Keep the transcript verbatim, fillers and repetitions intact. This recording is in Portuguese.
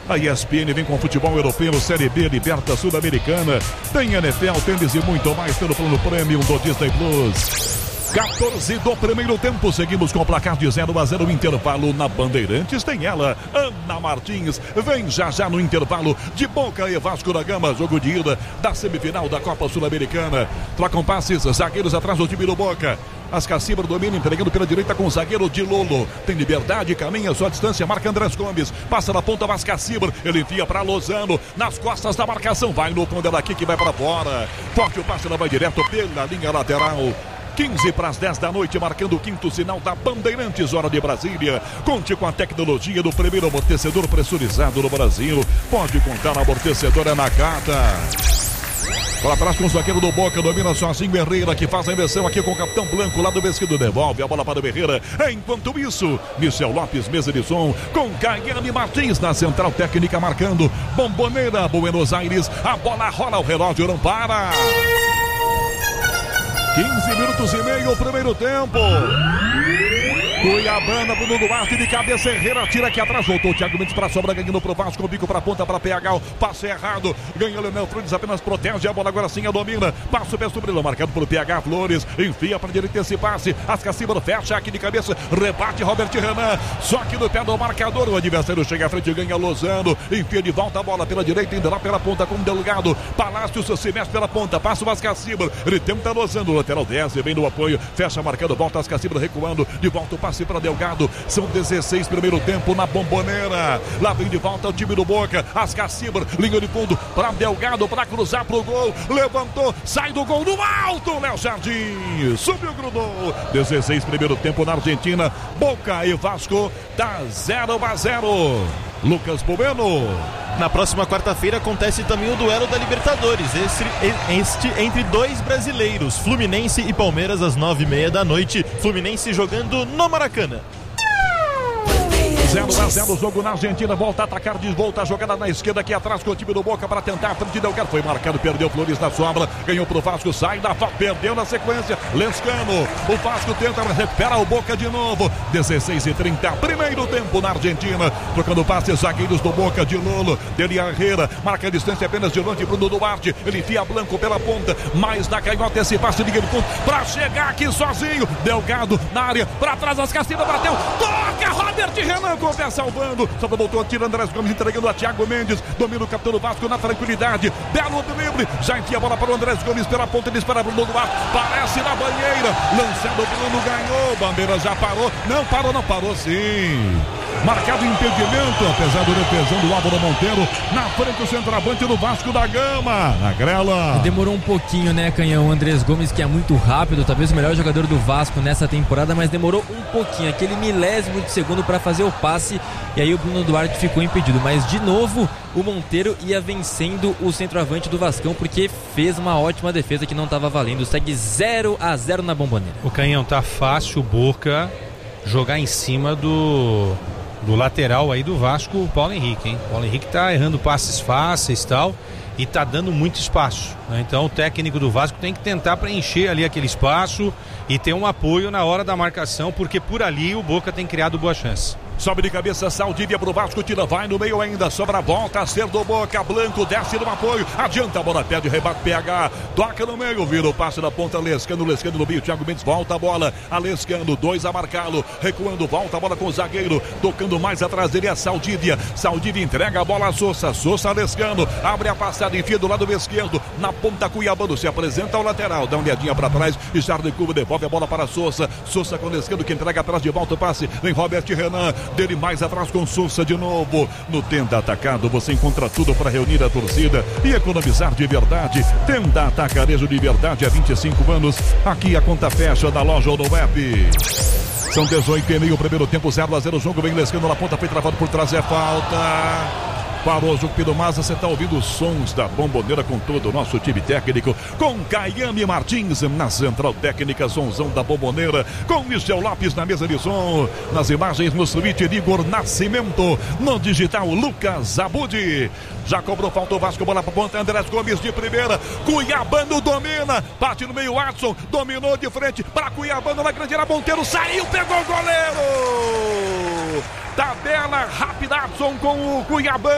A E S P N vem com futebol europeu, Série B, Liberta Sul-Americana. Tem N F L, tênis e muito mais pelo plano Premium do Disney Plus. quatorze do primeiro tempo, seguimos com o placar de zero a zero, intervalo na Bandeirantes, tem ela, Ana Martins, vem já já no intervalo de Boca e Vasco da Gama, jogo de ida da semifinal da Copa Sul-Americana. Trocam passes, zagueiros atrás do time do Boca. Ascacibra domina, entregando pela direita com o zagueiro de Lolo. Tem liberdade, caminha sua distância, marca Andrés Gomes. Passa na ponta, Ascacibra, ele envia para Lozano, nas costas da marcação, vai no fundo daqui que vai para fora. Forte o passe, ela vai direto pela linha lateral. quinze para as dez da noite, marcando o quinto sinal da Bandeirantes, hora de Brasília. Conte com a tecnologia do primeiro amortecedor pressurizado no Brasil. Pode contar, no amortecedor é na Cata. Para trás com o zagueiro do Boca, domina sozinho Herrera, que faz a inversão aqui com o capitão Blanco, lá do Mesquito, devolve a bola para o Herrera. Enquanto isso, Michel Lopes, mesa de som, com Caiane Martins na central técnica, marcando Bomboneira, Buenos Aires. A bola rola, o relógio não para. quinze minutos e meio, o primeiro tempo. Cuiabana, Bruno Duarte de cabeça, Herrera tira aqui atrás, voltou Thiago Mendes para a sobra, ganhando pro Vasco, o bico para a ponta para P H, o passe errado, ganha Leonel Flores, apenas protege a bola, agora sim a domina, passa o pé sobre ele, marcado por P H, Flores, enfia para direita esse passe, Ascacibra fecha aqui de cabeça, rebate Robert Renan, só que no pé do marcador, o adversário chega à frente, ganha Lozano, enfia de volta a bola pela direita, indo lá pela ponta com o Delgado, Palácio se mexe pela ponta, passa o Ascacibra, ele tenta Lozano, lateral desce, vem no apoio, fecha marcando, volta Ascacibra recuando, de volta o passe para Delgado, são dezesseis primeiro tempo na Bomboneira, lá vem de volta o time do Boca, Ascacibra, linha de fundo para Delgado, para cruzar pro gol, levantou, sai do gol no alto, Léo Jardim, subiu, grudou, dezesseis primeiro tempo na Argentina, Boca e Vasco, tá zero a zero. Lucas Pomeno. Na próxima quarta-feira acontece também o duelo da Libertadores, este, este entre dois brasileiros, Fluminense e Palmeiras, às nove e meia da noite. Fluminense jogando no Maracanã. zero a zero, jogo na Argentina, volta a atacar, de volta a jogada na esquerda aqui atrás com o time do Boca para tentar a frente, Delgado foi marcado, perdeu Flores na sobra, ganhou pro Vasco, sai da falta, perdeu na sequência, Lescano, o Vasco tenta, recupera o Boca de novo, dezesseis e trinta, primeiro tempo na Argentina, trocando passes, zagueiros do Boca, de Lolo, Deli Herrera, marca a distância apenas de longe, Bruno Duarte, ele enfia Blanco pela ponta, mais na canhota, esse passe liga de ponto, para chegar aqui sozinho, Delgado na área, para trás, as Castilhas bateu, toca Robert Renan, com o pé salvando, só voltou, tira Andrés Gomes, entregando a Thiago Mendes, domina o capitão do Vasco na tranquilidade, belo drible, já enfia a bola para o Andrés Gomes pela ponta, ele espera Bruno Duarte, parece na banheira, lançando o Bruno, ganhou, Bandeira já parou, não parou, não parou sim, marcado impedimento, apesar do defesão do Álvaro Monteiro, na frente do centroavante do Vasco da Gama, na grela. Demorou um pouquinho, né, Canhão? O Andrés Gomes, que é muito rápido, talvez o melhor jogador do Vasco nessa temporada, mas demorou um pouquinho, aquele milésimo de segundo para fazer o passe, e aí o Bruno Duarte ficou impedido, mas de novo o Monteiro ia vencendo o centroavante do Vascão, porque fez uma ótima defesa que não estava valendo, segue zero a zero na Bomboneira. O Canhão, tá fácil o Boca jogar em cima do... do lateral aí do Vasco, o Paulo Henrique, hein? O Paulo Henrique tá errando passes fáceis e tal, e tá dando muito espaço, né? Então o técnico do Vasco tem que tentar preencher ali aquele espaço e ter um apoio na hora da marcação, porque por ali o Boca tem criado boa chance. Sobe de cabeça, Saldívia pro Vasco, tira, vai no meio ainda, sobra a volta, acertou Boca, Blanco, desce no apoio, adianta a bola, pede, rebate P H, toca no meio, vira o passe da ponta, Lescano, Lescano no meio, Thiago Mendes, volta a bola, a Lescano, dois a marcá-lo, recuando, volta a bola com o zagueiro, tocando mais atrás dele a Saldívia, Saldívia entrega a bola a Sousa, Sousa Lescano, abre a passada, enfia do lado esquerdo, na ponta Cuiabano, se apresenta ao lateral, dá uma olhadinha para trás, e Charles Cuba devolve a bola para Sousa, Sousa com Lescano, que entrega atrás de volta o passe, vem Robert Renan, dele mais atrás com Sousa de novo, no Tenda Atacado você encontra tudo para reunir a torcida e economizar de verdade. Tenda Atacarejo de verdade há vinte e cinco anos, aqui a conta fecha da loja ou do app. São dezoito e meio, primeiro tempo, zero a zero, o jogo vem Lescano na ponta, foi travado por trás, é falta. Parou o jogo Pedro Maza, você está ouvindo os sons da Bomboneira com todo o nosso time técnico, com Caiane Martins na central técnica, sonzão da Bomboneira, com Michel Lopes na mesa de som, nas imagens no suíte Igor Nascimento, no digital Lucas Abudi. Já cobrou, faltou Vasco, bola para ponta, Andrés Gomes de primeira, Cuiabano domina, parte no meio, Adson, dominou de frente para Cuiabano na grande área, Monteiro saiu, pegou o goleiro! Tabela rápida, Adson com o Cuiabano.